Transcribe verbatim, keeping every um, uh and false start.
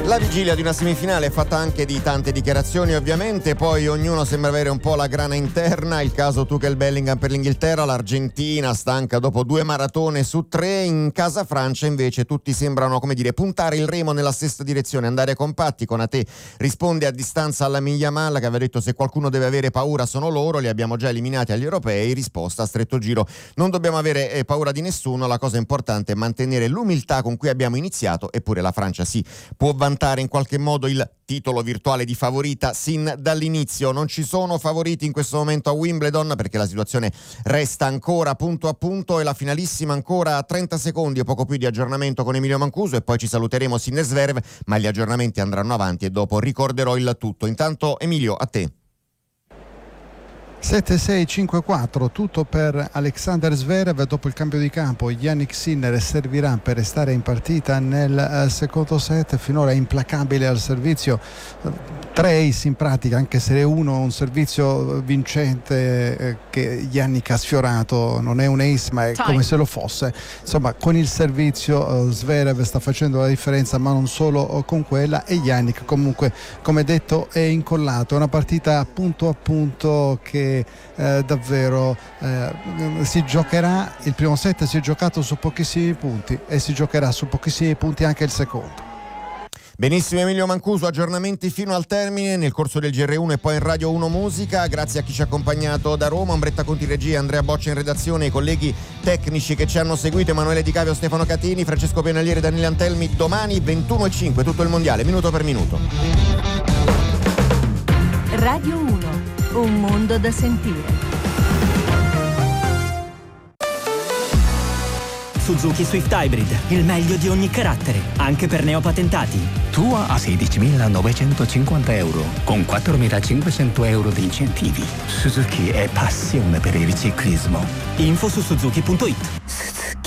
La vigilia di una semifinale è fatta anche di tante dichiarazioni, ovviamente, poi ognuno sembra avere un po' la grana interna. Il caso Tuchel Bellingham per l'Inghilterra, l'Argentina stanca dopo due maratone su tre. In casa Francia invece tutti sembrano, come dire, puntare il remo nella stessa direzione, andare compatti. Konate risponde a distanza alla Yamal, che aveva detto: se qualcuno deve avere paura sono loro, li abbiamo già eliminati agli europei. Risposta a stretto giro: non dobbiamo avere eh, paura di nessuno, la cosa importante è mantenere l'umiltà con cui abbiamo iniziato. Eppure la Francia sì, può vantare in qualche modo il titolo virtuale di favorita sin dall'inizio. Non ci sono favoriti in questo momento a Wimbledon, perché la situazione resta ancora punto a punto e la finalissima ancora a trenta secondi o poco più di aggiornamento con Emilio Mancuso, e poi ci saluteremo Sinner Zverev, ma gli aggiornamenti andranno avanti e dopo ricorderò il tutto. Intanto Emilio, a te. sette sei cinque quattro, tutto per Alexander Zverev. Dopo il cambio di campo Jannik Sinner servirà per restare in partita nel uh, secondo set. Finora implacabile al servizio, uh, tre ace in pratica, anche se uno un servizio vincente eh, che Jannik ha sfiorato. Non è un ace ma è Time. Come se lo fosse. Insomma, con il servizio uh, Zverev sta facendo la differenza, ma non solo uh, con quella, e Jannik comunque, come detto, è incollato. È una partita punto a punto che Eh, davvero eh, si giocherà. Il primo set si è giocato su pochissimi punti e si giocherà su pochissimi punti anche il secondo. Benissimo Emilio Mancuso, aggiornamenti fino al termine nel corso del G R uno e poi in Radio uno Musica. Grazie a chi ci ha accompagnato da Roma, Ombretta Conti regia, Andrea Boccia in redazione, i colleghi tecnici che ci hanno seguito, Emanuele Di Cavio, Stefano Catini, Francesco Penalieri, Daniele Antelmi. Domani ventuno e cinque tutto il mondiale, minuto per minuto. Radio uno, un mondo da sentire. Suzuki Swift Hybrid, il meglio di ogni carattere, anche per neopatentati. Tua a sedicimilanovecentocinquanta euro, con quattromilacinquecento euro di incentivi. Suzuki è passione per il ciclismo. Info su suzuki punto it. Suzuki.